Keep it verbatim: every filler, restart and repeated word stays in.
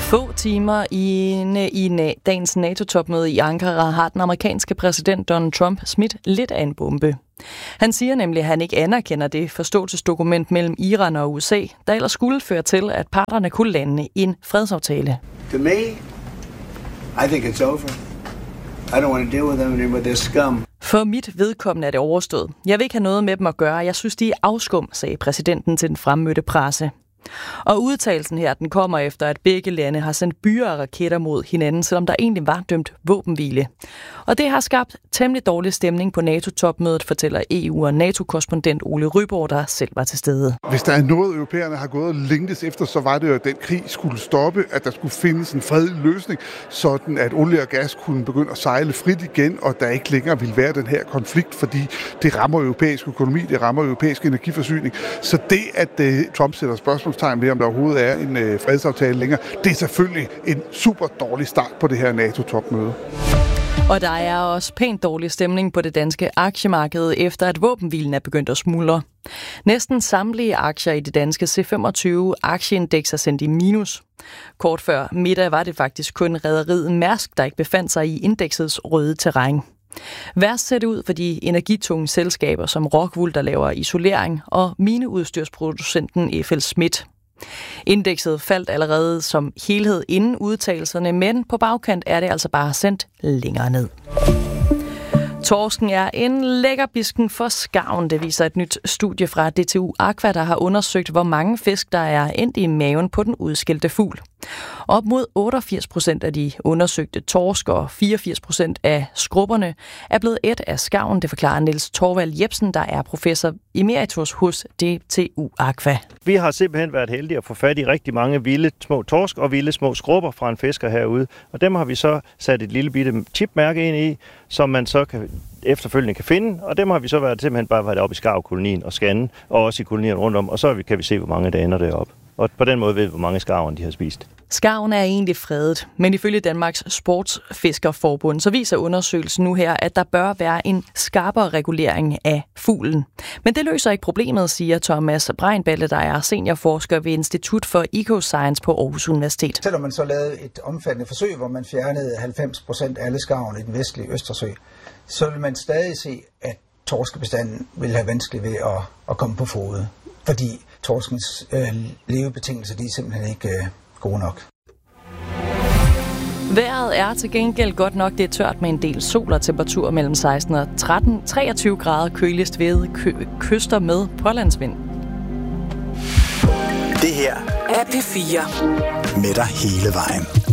Få timer inde i dagens NATO-topmøde i Ankara har den amerikanske præsident Donald Trump smidt lidt af en bombe. Han siger nemlig, at han ikke anerkender det forståelsesdokument mellem Iran og U S A, der ellers skulle føre til, at parterne kunne lande en fredsaftale. To me, I think it's over. I don't want to deal with them anymore. They're scum. For mit vedkommende er det overstået. Jeg vil ikke have noget med dem at gøre. Jeg synes, de er afskum, sagde præsidenten til den fremmødte presse. Og udtalelsen her, den kommer efter, at begge lande har sendt byer af raketter mod hinanden, selvom der egentlig var dømt våbenhvile. Og det har skabt temmelig dårlig stemning på NATO-topmødet, fortæller E U- og NATO-korrespondent Ole Ryborg, der selv var til stede. Hvis der er noget, europæerne har gået og længtes efter, så var det jo, at den krig skulle stoppe, at der skulle findes en fredelig løsning, sådan at olie og gas kunne begynde at sejle frit igen, og der ikke længere ville være den her konflikt, fordi det rammer europæisk økonomi, det rammer europæisk energiforsyning. Så det, at uh, Trump sætter spørgsmål ved, om der overhovedet er en øh, fredsaftale længere. Det er selvfølgelig en super dårlig start på det her NATO-topmøde. Og der er også pænt dårlig stemning på det danske aktiemarked, efter at våbenhvilen er begyndt at smuldre. Næsten samtlige aktier i det danske C femogtyve aktieindeks er sendt i minus. Kort før middag var det faktisk kun rederiet Mærsk, der ikke befandt sig i indeksets røde terræn. Værst ser det ud for de energitunge selskaber som Rockwool, der laver isolering, og mineudstyrsproducenten F L Schmidt. Indekset faldt allerede som helhed inden udtalelserne, men på bagkant er det altså bare sendt længere ned. Torsken er en lækker bisken for skarven, det viser et nyt studie fra D T U Aqua, der har undersøgt, hvor mange fisk, der er endt i maven på den udskilte fugl. Op mod otteogfirs procent af de undersøgte torsk og fireogfirs procent af skrubberne er blevet ædt af skarven, det forklarer Niels Torvald Jebsen, der er professor emeritus hos D T U Aqua. Vi har simpelthen været heldige at få fat i rigtig mange vilde små torsk og vilde små skrubber fra en fisker herude, og dem har vi så sat et lille bitte chipmærke ind i, som man så kan efterfølgende kan finde, og dem har vi så været simpelthen bare været oppe i skarvkolonien og scanne, og også i kolonien rundt om, og så kan vi se, hvor mange der ender deroppe. Og på den måde ved vi, hvor mange skarven de har spist. Skarven er egentlig fredet, men ifølge Danmarks Sportsfiskerforbund, så viser undersøgelsen nu her, at der bør være en skarpere regulering af fuglen. Men det løser ikke problemet, siger Thomas Breinballe, der er seniorforsker ved Institut for Ecoscience på Aarhus Universitet. Selvom man så lavede et omfattende forsøg, hvor man fjernede halvfems procent af alle skarven i den vestlige Østersø, så vil man stadig se, at torskebestanden vil have vanskeligt ved at, at komme på fode, fordi torskens øh, levebetingelser, de er simpelthen ikke øh, gode nok. Vejret er til gengæld godt nok, det er tørt med en del sol og temperatur mellem seksten og tretten, treogtyve grader køligst ved kø- kyster med pålandsvind. Det her er P fire. Med dig hele vejen.